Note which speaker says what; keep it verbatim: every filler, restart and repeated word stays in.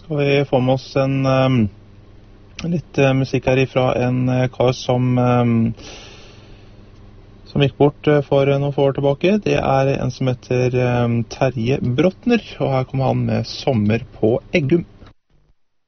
Speaker 1: skal vi få med oss en um, litt uh, musikk her ifra en uh, kar som um, som gikk bort uh, for uh, noen få år tilbake. Det er en som heter um, Terje Brotner, og her kommer han med Sommer på Eggum.